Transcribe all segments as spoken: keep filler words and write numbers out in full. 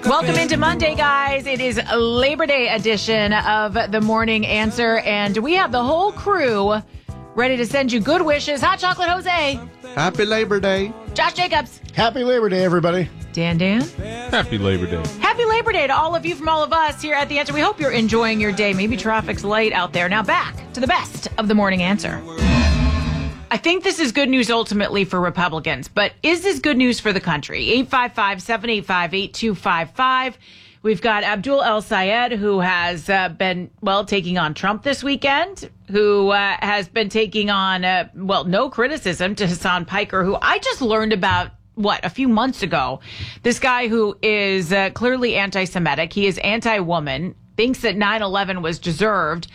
Welcome into Monday, guys. It is a Labor Day edition of The Morning Answer, and we have the whole crew ready to send you good wishes. Hot Chocolate Jose. Happy Labor Day. Josh Jacobs. Happy Labor Day, everybody. Dan Dan. Happy Labor Day. Happy Labor Day to all of you from all of us here at The Answer. We hope you're enjoying your day. Maybe traffic's light out there. Now back to the best of The Morning Answer. I think this is good news ultimately for Republicans, but is this good news for the country? eight five five, seven eight five, eight two five five. We've got Abdul El-Sayed, who has uh, been, well, taking on Trump this weekend, who uh, has been taking on, uh, well, no criticism to Hassan Piker, who I just learned about, what, a few months ago. This guy who is uh, clearly anti-Semitic. He is anti-woman, thinks that nine eleven was deserved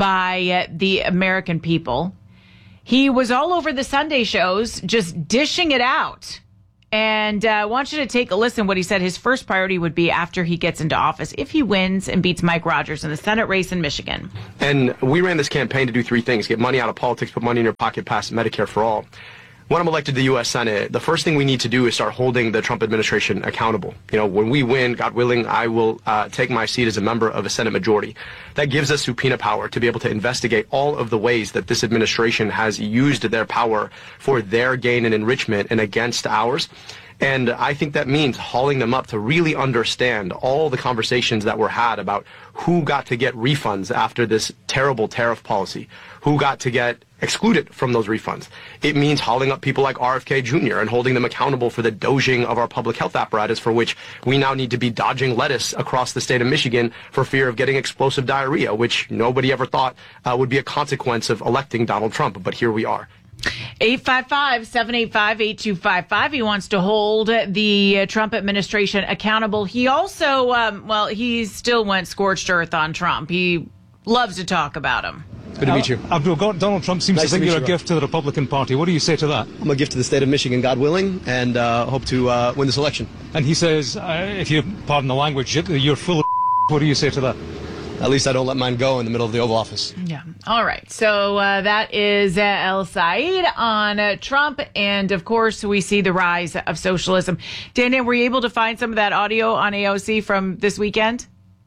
by uh, the American people. He was all over the Sunday shows, just dishing it out. And uh, I want you to take a listen what he said his first priority would be after he gets into office, if he wins and beats Mike Rogers in the Senate race in Michigan. And we ran this campaign to do three things: get money out of politics, put money in your pocket, pass Medicare for all. When I'm elected to the U S Senate, the first thing we need to do is start holding the Trump administration accountable. You know, when we win, God willing, I will uh, take my seat as a member of a Senate majority. That gives us subpoena power to be able to investigate all of the ways that this administration has used their power for their gain and enrichment and against ours. And I think that means hauling them up to really understand all the conversations that were had about who got to get refunds after this terrible tariff policy, who got to get excluded from those refunds. It means hauling up people like R F K Junior and holding them accountable for the doging of our public health apparatus, for which we now need to be dodging lettuce across the state of Michigan for fear of getting explosive diarrhea, which nobody ever thought uh, would be a consequence of electing Donald Trump. But here we are. eight five five, seven eight five, eight two five five. He wants to hold the Trump administration accountable. He also, um, well, he still went scorched earth on Trump. He loves to talk about him. Good to meet you. Abdul, Donald Trump seems Nice to think to you're meet a you, gift to the Republican Party. What do you say to that? I'm a gift to the state of Michigan, God willing, and uh, hope to uh, win this election. And he says, uh, if you pardon the language, you're full of what do you say to that? At least I don't let mine go in the middle of the Oval Office. Yeah. All right. So uh, that is uh, El-Sayed on uh, Trump. And, of course, we see the rise of socialism. Dan, Dan, were you able to find some of that audio on A O C from this weekend?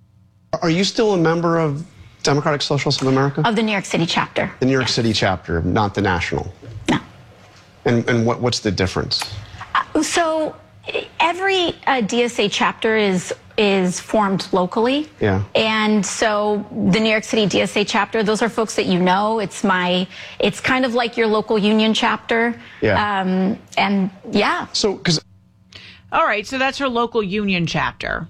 Are you still a member of Democratic Socialists of America? Of the New York City chapter. The New York City chapter, not the national? No. And, and what, what's the difference? Uh, so every uh, D S A chapter is is formed locally. Yeah. And so the New York City D S A chapter, those are folks that you know. It's my, it's kind of like your local union chapter. Yeah. Um, and yeah. So, because. All right. So that's her local union chapter.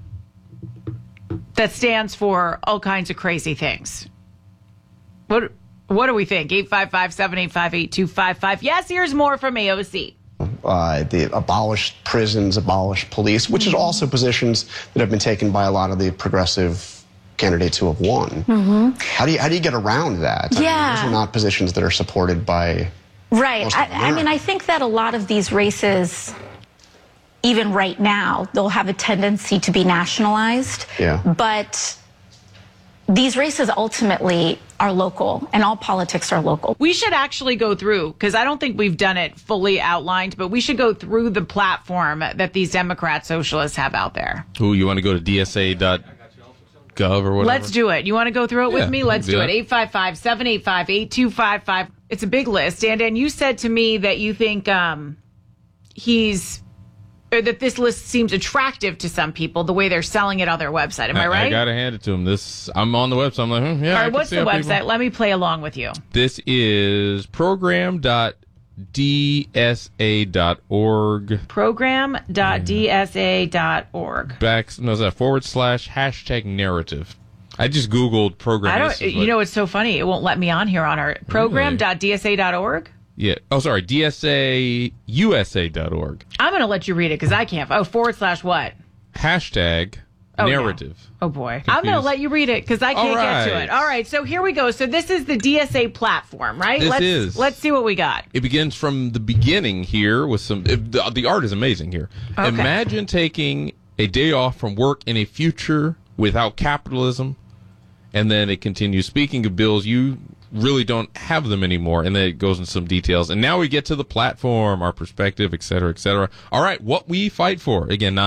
That stands for all kinds of crazy things. What what do we think? eight five five, seven eight five, eight two five five. Yes, here's more from A O C. Uh, the abolished prisons, abolished police, which is also positions that have been taken by a lot of the progressive candidates who have won. Mm-hmm. How do you how do you get around that? I Yeah. mean, those are not positions that are supported by. Right. most I, of I mean, America. I think that a lot of these races, even right now, they'll have a tendency to be nationalized. Yeah. But these races ultimately are local, and all politics are local. We should actually go through, because I don't think we've done it fully outlined, but we should go through the platform that these Democrat socialists have out there. Ooh, you want to go to D S A dot gov or whatever? Let's do it. You want to go through it with Yeah, me? Let's do do that. it. eight five five, seven eight five, eight two five five. It's a big list. Dan, Dan, you said to me that you think um, he's, or that this list seems attractive to some people, the way they're selling it on their website. Am I, I, right? I gotta hand it to him. This I'm on the website. I'm like, hmm, yeah. All I right, can what's see the how website? people- Let me play along with you. This is program dot d s a dot org. program dot d s a dot org. Back, no, is that forward slash hashtag narrative. I just Googled program. I don't, This is you what- know, it's so funny. It won't let me on here on our program dot d s a dot org. Yeah. Oh, sorry. D S A U S A dot org. I'm going to let you read it because I can't. Oh, forward slash what? Hashtag Oh, yeah. narrative. Oh, boy. I'm going to let you read it because I can't All get to right. it. All right. So here we go. So this is the D S A platform, right? This let's, is. Let's see what we got. It begins from the beginning here with some. It, the, the art is amazing here. Okay. Imagine taking a day off from work in a future without capitalism, and then it continues. Speaking of bills, you really don't have them anymore, and then it goes into some details. And now we get to the platform, our perspective, et cetera, et cetera. All right, what we fight for. Again, not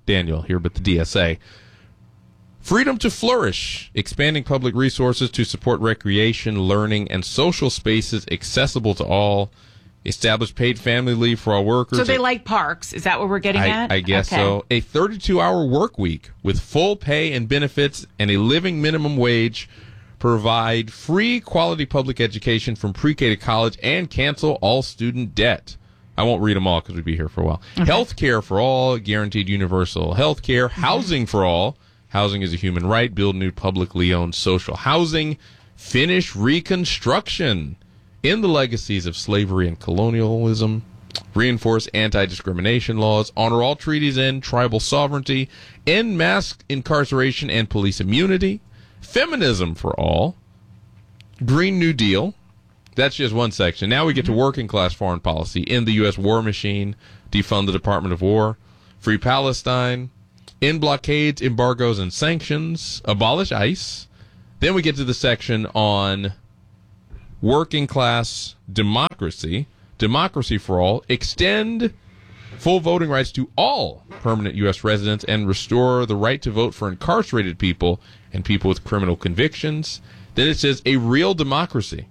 Daniel here, but the D S A. Freedom to flourish, expanding public resources to support recreation, learning, and social spaces accessible to all. Establish paid family leave for all workers. So they like parks. Is that what we're getting I, at? I guess okay. so. A thirty-two hour work week with full pay and benefits and a living minimum wage. Provide free quality public education from pre-K to college and cancel all student debt. I won't read them all because we'd be here for a while. Okay. Health care for all, guaranteed universal health care. Mm-hmm. Housing for all. Housing is a human right. Build new publicly owned social housing. Finish reconstruction in the legacies of slavery and colonialism. Reinforce anti-discrimination laws. Honor all treaties and tribal sovereignty. End mass incarceration and police immunity. Feminism for all. Green New Deal. That's just one section. Now we get to working class foreign policy. End the U S war machine. Defund the Department of War. Free Palestine. End blockades, embargoes, and sanctions. Abolish ICE. Then we get to the section on working class democracy. Democracy for all. Extend full voting rights to all permanent U S residents and restore the right to vote for incarcerated people and people with criminal convictions. Then it says a real democracy.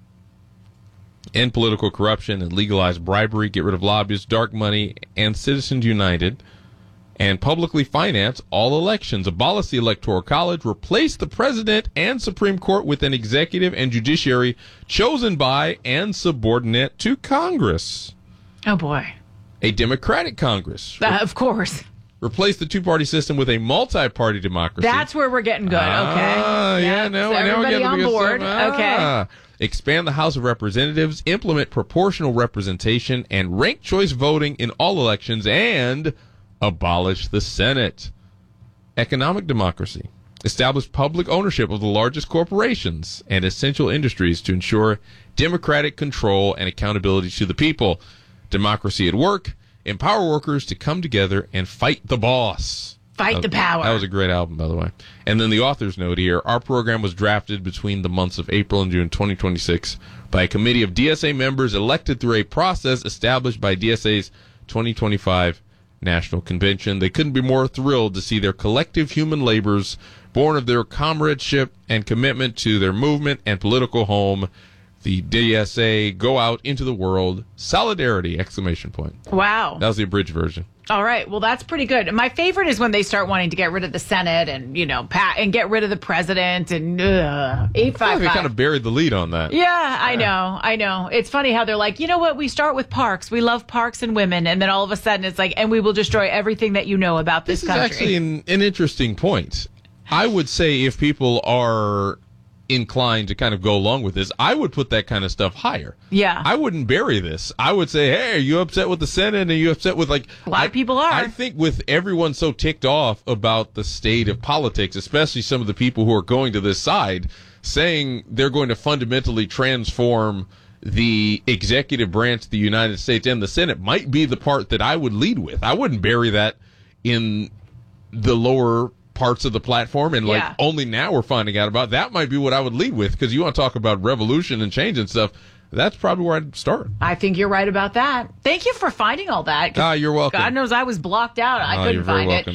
End political corruption and legalize bribery. Get rid of lobbyists, dark money, and Citizens United. And publicly finance all elections. Abolish the Electoral College. Replace the President and Supreme Court with an executive and judiciary chosen by and subordinate to Congress. Oh, boy. A Democratic Congress. Uh, of course. Replace the two-party system with a multi-party democracy. That's where we're getting good. Okay. Ah, yeah, yeah, no, so now we're everybody getting on the good board. stuff. Okay. Ah. Expand the House of Representatives, implement proportional representation and ranked choice voting in all elections, and abolish the Senate. Economic democracy. Establish public ownership of the largest corporations and essential industries to ensure democratic control and accountability to the people. Democracy at work. Empower workers to come together and fight the boss. Fight that, the power. That was a great album, by the way. And then the author's note here. Our program was drafted between the months of April and June twenty twenty-six by a committee of D S A members elected through a process established by D S A's twenty twenty-five National Convention. They couldn't be more thrilled to see their collective human labors, born of their comradeship and commitment to their movement and political home, the D S A, go out into the world. Solidarity! Exclamation point. Wow. That was the abridged version. All right. Well, that's pretty good. My favorite is when they start wanting to get rid of the Senate and, you know, pat and get rid of the president and uh, eight five five. They kind of buried the lead on that. Yeah, I know. I know. It's funny how they're like, you know what? We start with parks. We love parks and women. And then all of a sudden it's like, and we will destroy everything that you know about this, this country. This is actually an, an interesting point. I would say if people are inclined to kind of go along with this, I would put that kind of stuff higher. Yeah. I wouldn't bury this. I would say, hey, are you upset with the Senate? Are you upset with, like... A lot I, of people are. I think with everyone so ticked off about the state of politics, especially some of the people who are going to this side, saying they're going to fundamentally transform the executive branch of the United States and the Senate might be the part that I would lead with. I wouldn't bury that in the lower parts of the platform, and like yeah. only now we're finding out about. That might be what I would lead with, because you want to talk about revolution and change and stuff. That's probably where I'd start. I think you're right about that. Thank you for finding all that. Ah, you're welcome. God knows I was blocked out. I ah, couldn't you're very find welcome.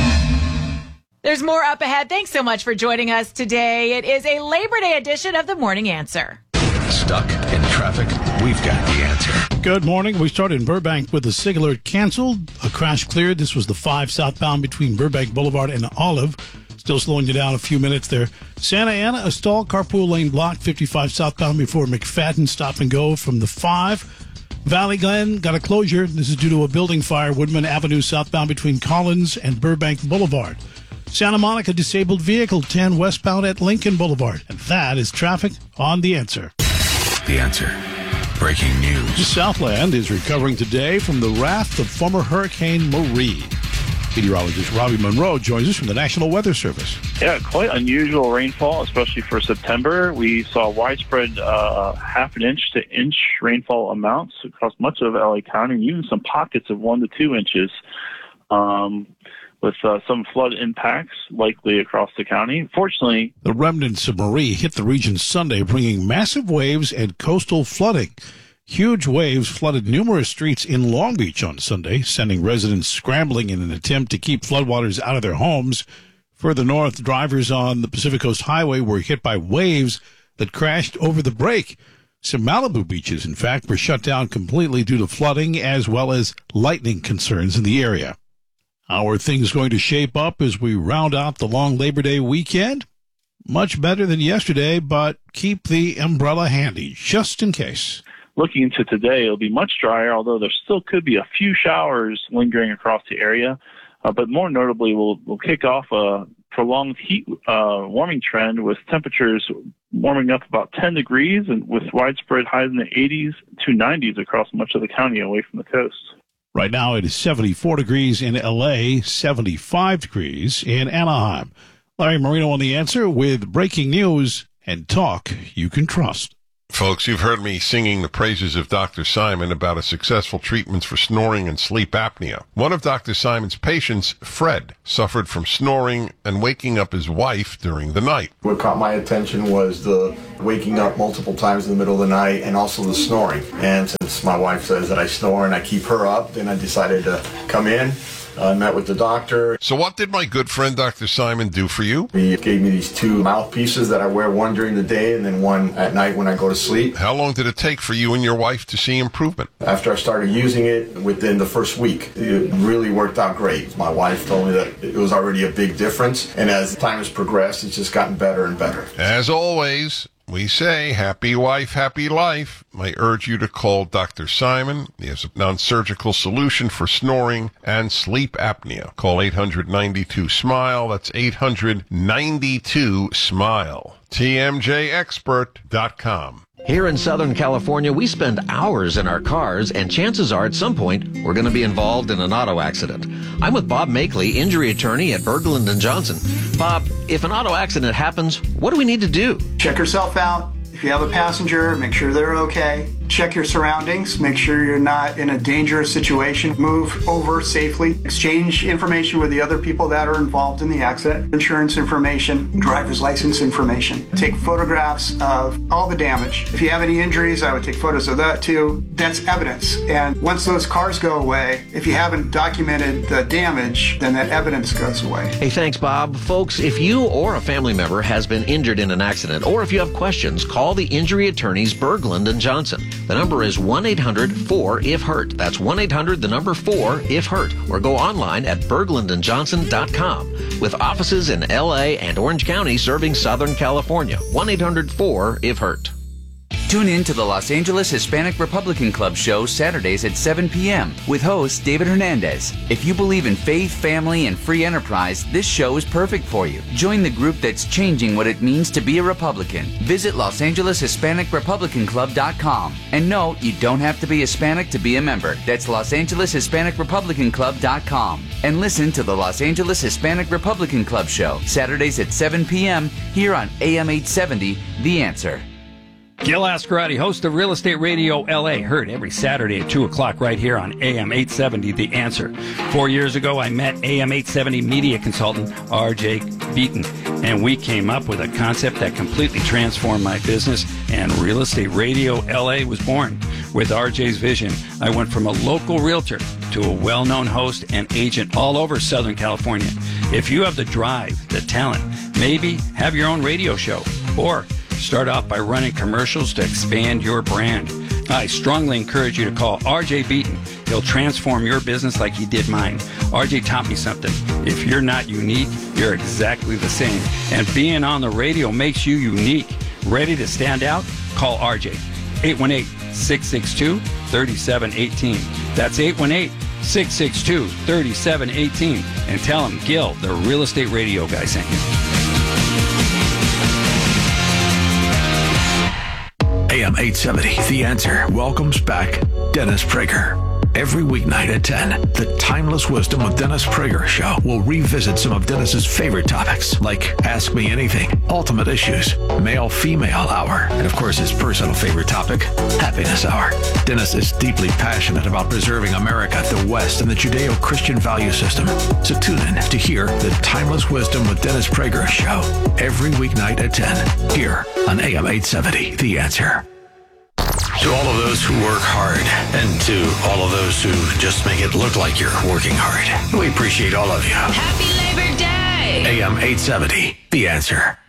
it. There's more up ahead. Thanks so much for joining us today. It is a Labor Day edition of The Morning Answer. Stuck in traffic? We've got the answer. Good morning. We start in Burbank with the SIG alert canceled. A crash cleared. This was the five southbound between Burbank Boulevard and Olive. Still slowing you down a few minutes there. Santa Ana, a stall, carpool lane blocked, fifty-five southbound before McFadden, stop and go from the five. Valley Glen got a closure. This is due to a building fire. Woodman Avenue southbound between Collins and Burbank Boulevard. Santa Monica, disabled vehicle, ten westbound at Lincoln Boulevard. And that is traffic on The Answer. The Answer. Breaking news. Southland is recovering today from the wrath of former Hurricane Marie. Meteorologist Robbie Monroe joins us from the National Weather Service. Yeah, quite unusual rainfall, especially for September. We saw widespread uh, half an inch to inch rainfall amounts across much of L A County, and even some pockets of one to two inches, um, with uh, some flood impacts likely across the county. Fortunately, the remnants of Marie hit the region Sunday, bringing massive waves and coastal flooding. Huge waves flooded numerous streets in Long Beach on Sunday, sending residents scrambling in an attempt to keep floodwaters out of their homes. Further north, drivers on the Pacific Coast Highway were hit by waves that crashed over the break. Some Malibu beaches, in fact, were shut down completely due to flooding as well as lightning concerns in the area. How are things going to shape up as we round out the long Labor Day weekend? Much better than yesterday, but keep the umbrella handy, just in case. Looking into today, it'll be much drier, although there still could be a few showers lingering across the area. Uh, but more notably, we'll, we'll kick off a prolonged heat uh, warming trend with temperatures warming up about ten degrees and with widespread highs in the eighties to nineties across much of the county away from the coast. Right now, it is seventy-four degrees in L A, seventy-five degrees in Anaheim. Larry Marino on The Answer with breaking news and talk you can trust. Folks, you've heard me singing the praises of Doctor Simon about his successful treatments for snoring and sleep apnea. One of Doctor Simon's patients, Fred, suffered from snoring and waking up his wife during the night. What caught my attention was the waking up multiple times in the middle of the night and also the snoring. And since my wife says that I snore and I keep her up, then I decided to come in. I uh, met with the doctor. So what did my good friend Doctor Simon do for you? He gave me these two mouthpieces that I wear, one during the day and then one at night when I go to sleep. How long did it take for you and your wife to see improvement? After I started using it, within the first week, it really worked out great. My wife told me that it was already a big difference, and as time has progressed, it's just gotten better and better. As always, we say, happy wife, happy life. I urge you to call Doctor Simon. He has a non-surgical solution for snoring and sleep apnea. Call eight hundred ninety-two SMILE. That's eight hundred ninety-two SMILE. T M J expert dot com. Here in Southern California, we spend hours in our cars, and chances are at some point we're going to be involved in an auto accident. I'm with Bob Makeley, injury attorney at Berglund and Johnson. Bob, if an auto accident happens, what do we need to do? Check yourself out. If you have a passenger, make sure they're okay. Check your surroundings. Make sure you're not in a dangerous situation. Move over safely. Exchange information with the other people that are involved in the accident. Insurance information, driver's license information. Take photographs of all the damage. If you have any injuries, I would take photos of that too. That's evidence. And once those cars go away, if you haven't documented the damage, then that evidence goes away. Hey, thanks, Bob. Folks, if you or a family member has been injured in an accident, or if you have questions, call the injury attorneys Berglund and Johnson. The number is one eight hundred four if hurt. That's one eight hundred, the number four if hurt. Or go online at berglund and johnson dot com. With offices in L A and Orange County serving Southern California. one eight hundred four if hurt. Tune in to the Los Angeles Hispanic Republican Club show Saturdays at seven p.m. with host David Hernandez. If you believe in faith, family, and free enterprise, this show is perfect for you. Join the group that's changing what it means to be a Republican. Visit Los Angeles Hispanic Republican Club dot com. And no, you don't have to be Hispanic to be a member. That's Los Angeles Hispanic Republican Club dot com. And listen to the Los Angeles Hispanic Republican Club show Saturdays at seven p.m. here on A M eight seventy, The Answer. Gil Ascarati, host of Real Estate Radio L A, heard every Saturday at two o'clock right here on A M eight seventy, The Answer. Four years ago, I met A M eight seventy media consultant R J Beaton, and we came up with a concept that completely transformed my business, and Real Estate Radio L A was born. With R J's vision, I went from a local realtor to a well-known host and agent all over Southern California. If you have the drive, the talent, maybe have your own radio show, or start off by running commercials to expand your brand. I strongly encourage you to call R J Beaton. He'll transform your business like he did mine. R J taught me something. If you're not unique, you're exactly the same. And being on the radio makes you unique. Ready to stand out? Call R J. eight one eight, six six two, three seven one eight. That's eight one eight, six six two, three seven one eight. And tell him Gil, the Real Estate Radio guy, sent you. A M eight seventy, The Answer welcomes back Dennis Prager. Every weeknight at ten, the Timeless Wisdom with Dennis Prager show will revisit some of Dennis's favorite topics, like Ask Me Anything, Ultimate Issues, Male-Female Hour, and of course his personal favorite topic, Happiness Hour. Dennis is deeply passionate about preserving America, the West, and the Judeo-Christian value system. So tune in to hear the Timeless Wisdom with Dennis Prager show every weeknight at ten, here on A M eight seventy, The Answer. To all of those who work hard, and to all of those who just make it look like you're working hard, we appreciate all of you. Happy Labor Day! A M eight seventy, The Answer.